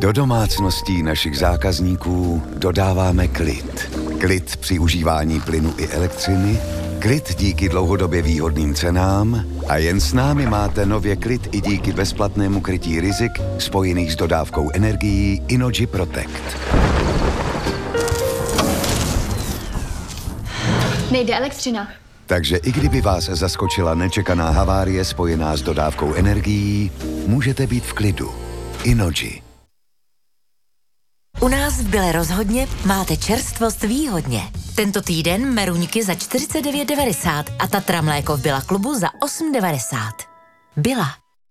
Do domácností našich zákazníků dodáváme klid. Klid při užívání plynu i elektřiny, klid díky dlouhodobě výhodným cenám a jen s námi máte nově klid i díky bezplatnému krytí rizik spojených s dodávkou energií Innogy Protect. Nejde elektřina. Takže i kdyby vás zaskočila nečekaná havárie spojená s dodávkou energií, můžete být v klidu. Innogy. U nás v Bile rozhodně máte čerstvost výhodně. Tento týden meruňky za 49,90 a Tatra mléko v Billa klubu za 8,90. Billa.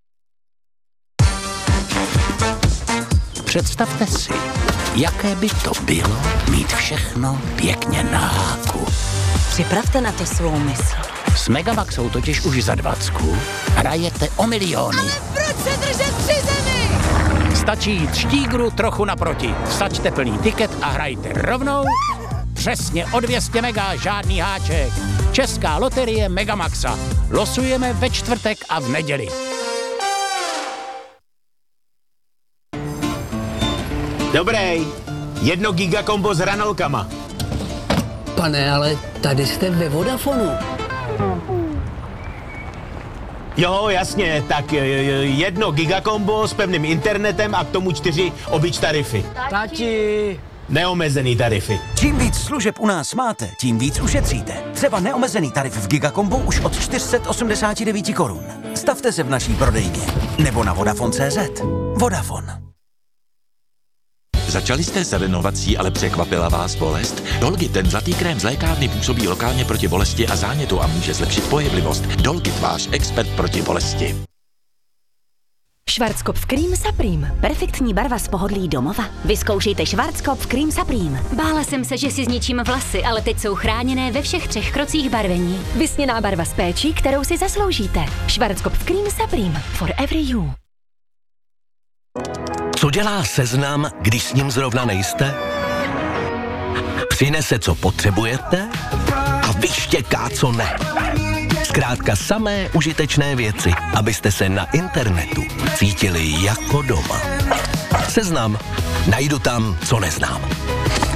Představte si, jaké by to bylo mít všechno pěkně na háku. Připravte na to svou mysl. S Megamaxou totiž už za 20 hrajete o miliony. Ale proč se držet při zemi? Stačí jít štígru trochu naproti. Vsaďte plný tiket a hrajte rovnou přesně o 200 mega, žádný háček. Česká loterie Megamaxa. Losujeme ve čtvrtek a v neděli. Dobrý, 1 gigakombo s hranolkama. Pane, ale tady jste ve Vodafonu. Jo, jasně, tak 1 gigakombo s pevným internetem a k tomu 4 obyč tarify. Tati! Neomezený tarify. Čím víc služeb u nás máte, tím víc ušetříte. Třeba neomezený tarif v Gigakombu už od 489 korun. Stavte se v naší prodejně. Nebo na Vodafone.cz. Vodafone. Začali jste s renovací, ale překvapila vás bolest? Dolgit, ten zlatý krém z lékárny, působí lokálně proti bolesti a zánětu a může zlepšit pohyblivost. Dolgit, váš expert proti bolesti. Schwarzkopf Cream Supreme. Perfektní barva z pohodlí domova. Vyzkoušejte Schwarzkopf Cream Supreme. Bála jsem se, že si zničím vlasy, ale teď jsou chráněné ve všech 3 krocích barvení. Vysněná barva s péčí, kterou si zasloužíte. Schwarzkopf Cream Supreme. For every you. Co dělá Seznam, když s ním zrovna nejste? Přinese, co potřebujete a vyštěká, co ne. Zkrátka samé užitečné věci, abyste se na internetu cítili jako doma. Seznam. Najdu tam, co neznám.